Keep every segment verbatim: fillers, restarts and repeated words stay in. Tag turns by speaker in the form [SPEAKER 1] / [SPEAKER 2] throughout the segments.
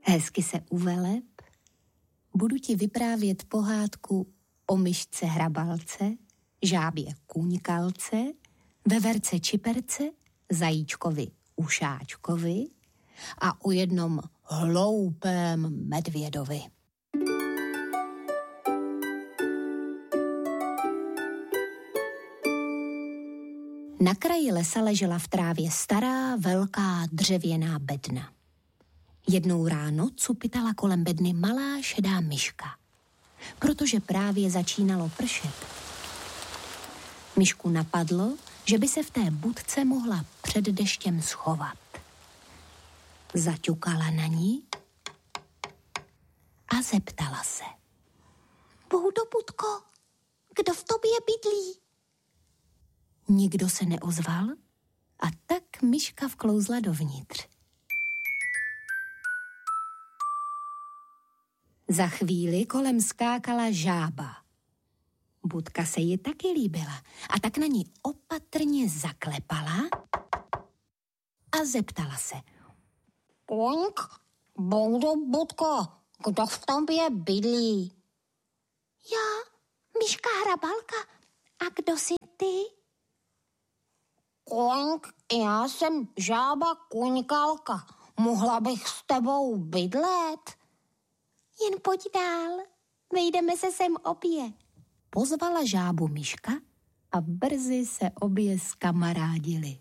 [SPEAKER 1] Hezky se uveleb, budu ti vyprávět pohádku o myšce hrabalce, žábě kuňkalce, veverce čiperce, zajíčkovi ušáčkovi a o jednom hloupém medvědovi. Na kraji lesa ležela v trávě stará, velká dřevěná bedna. Jednou ráno cupitala kolem bedny malá šedá myška, protože právě začínalo pršet. Myšku napadlo, že by se v té budce mohla před deštěm schovat. Zaťukala na ní a zeptala se. Boudo, budko, kdo v tobě bydlí? Nikdo se neozval a tak myška vklouzla dovnitř. Za chvíli kolem skákala žába. Budka se jí taky líbila a tak na ní opatrně zaklepala a zeptala se. Koňk, Boudo, budko, kdo v tobě bydlí? Já, myška hrabalka. A kdo jsi ty? Koňk, já jsem žába kuňkalka. Mohla bych s tebou bydlet? Jen pojď dál, vejdeme se sem obě. Pozvala žábu myška a brzy se obě zkamarádili.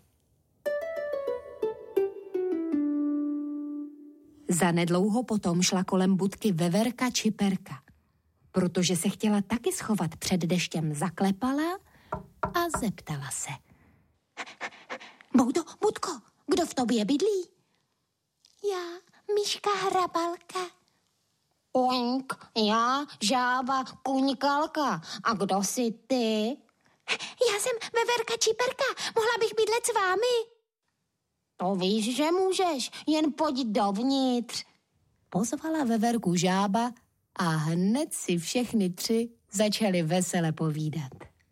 [SPEAKER 1] Zanedlouho potom šla kolem budky veverka čiperka. Protože se chtěla taky schovat před deštěm, zaklepala a zeptala se. Boudo, budko, kdo v tobě bydlí? Já, myška hrabalka. Koňk, já, žába kuňkalka. A kdo jsi ty? Já jsem veverka čiperka. Mohla bych bydlet s vámi? To víš, že můžeš, jen pojď dovnitř. Pozvala veverku žába a hned si všechny tři začali vesele povídat.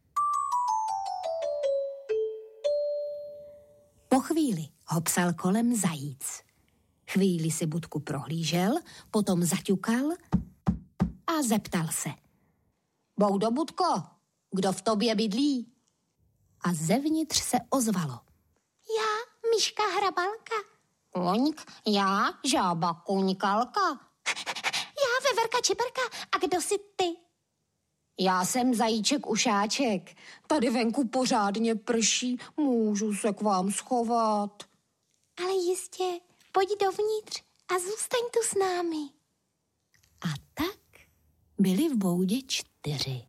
[SPEAKER 1] Po chvíli ho psal kolem zajíc. Chvíli si budku prohlížel, potom zaťukal a zeptal se. Boudo, budko, kdo v tobě bydlí? A zevnitř se ozvalo. Já, myška hrabalka. Koňk, já, žába kuňkalka. Já, veverka čiperka. A kdo jsi ty? Já jsem zajíček ušáček. Tady venku pořádně prší, můžu se k vám schovat. Ale jistě, pojď dovnitř a zůstaň tu s námi. A tak byli v boudě čtyři.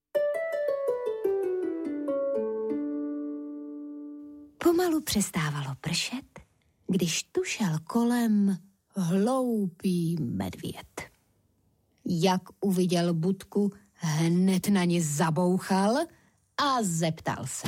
[SPEAKER 1] Pomalu přestávalo pršet, když tu šel kolem hloupý medvěd. Jak uviděl budku, hned na ní zabouchal a zeptal se.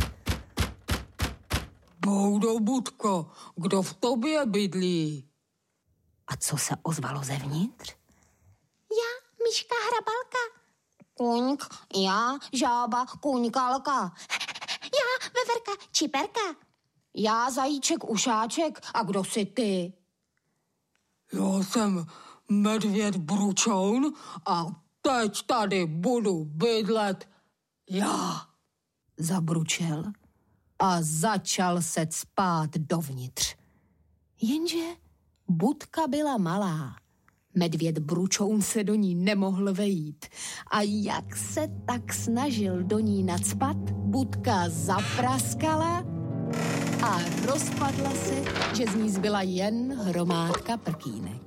[SPEAKER 1] Boudo, budko, kdo v tobě bydlí? A co se ozvalo zevnitř? Já, myška hrabalka. Koňk, já, žába kuňkalka. Já, veverka čiperka. Já, zajíček ušáček. A kdo jsi ty? Já jsem medvěd Bručoun a teď tady budu bydlet já. Zabručel a začal se cpát dovnitř. Jenže budka byla malá. Medvěd Bručoun se do ní nemohl vejít. A jak se tak snažil do ní nacpat, budka zapraskala a rozpadla se, že z ní zbyla jen hromádka prkínek.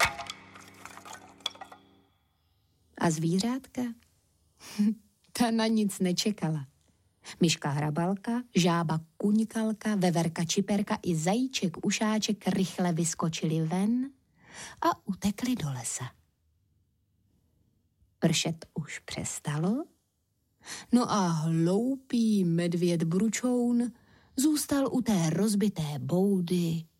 [SPEAKER 1] A zvířátka? Ta na nic nečekala. Myška hrabalka, žába kuňkalka, veverka čiperka i zajíček ušáček rychle vyskočili ven a utekli do lesa. Pršet už přestalo, no a hloupý medvěd Bručoun zůstal u té rozbité boudy